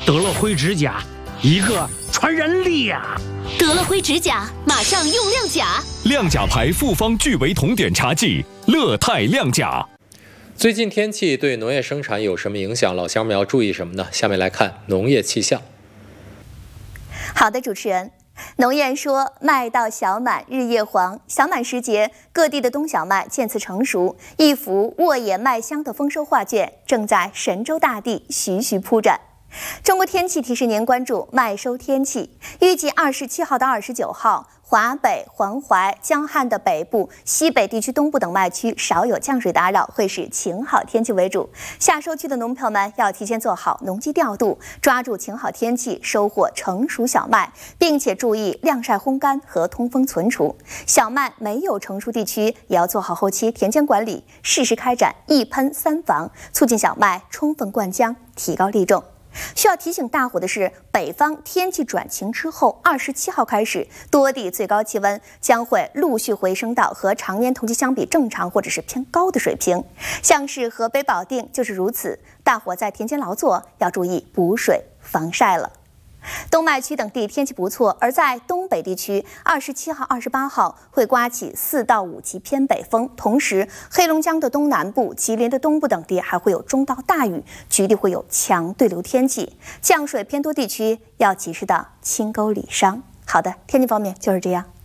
得了灰指甲，一个传人力呀！ 得了灰指甲，马上用亮甲。 亮甲牌复方聚维酮碘茶剂，乐泰亮甲。 最近天气对农业生产有什么影响？老乡们要注意什么呢？下面来看农业气象。 好的，主持人。农谚说：“麦到小满日夜黄。”小满时节，各地的冬小麦渐次成熟，一幅沃野麦香的丰收画卷正在神州大地徐徐铺展。中国天气提示您关注麦收天气，预计27号到29号，华北、黄淮、江汉的北部、西北地区东部等麦区少有降水打扰，会是晴好天气为主。夏收期的农朋友们要提前做好农机调度，抓住晴好天气收获成熟小麦，并且注意晾晒烘干和通风存储。小麦没有成熟地区，也要做好后期田间管理，适时开展1喷3防，促进小麦充分灌浆，提高粒重。需要提醒大伙的是，北方天气转晴之后，27号开始，多地最高气温将会陆续回升到和常年同期相比正常或者是偏高的水平。像是河北保定就是如此，大伙在田间劳作要注意补水防晒了。东麦区等地天气不错，而在东北地区，27号、28号会刮起4到5级偏北风，同时黑龙江的东南部、吉林的东部等地还会有中到大雨，局地会有强对流天气，降水偏多地区要及时的清沟理伤。好的，天气方面就是这样。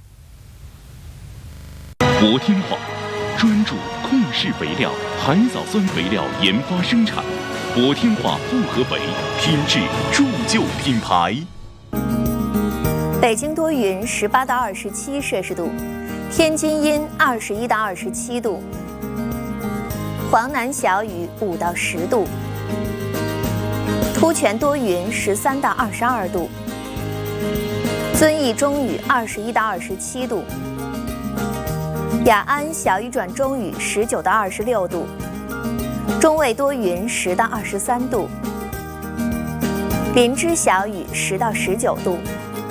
国天化专注控室肥料、海藻酸肥料研发生产。国天化复合肥，品质铸就品牌。 北京多云，18到27摄氏度；天津阴，21到27度；黄南小雨，5到10度；突泉多云，13到22度；遵义中雨，21到27度；雅安小雨转中雨，19到26度。中卫多云10到23度，林芝小雨10到19度，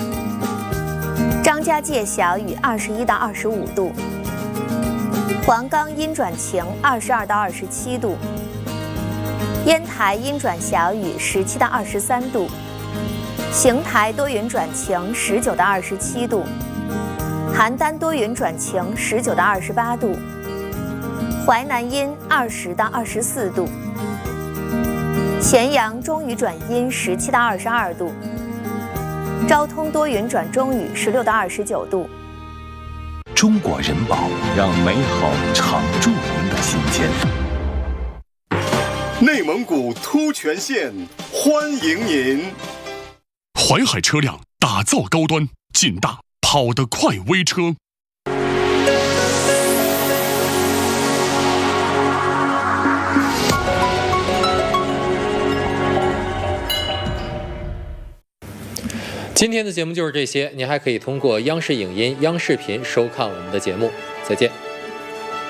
张家界小雨21到25度，黄冈阴转晴22到27度，烟台阴转小雨17到23度，邢台多云转晴19到27度，邯郸多云转晴19到28度。淮南阴20到24度，咸阳中雨转阴17到22度，昭通多云转中雨16到29度。 中国人保，让美好常驻您的心间。 内蒙古突泉县欢迎您！ 淮海车辆打造高端、劲大、跑得快微车。 今天的节目就是这些，您还可以通过央视影音、央视频收看我们的节目。再见。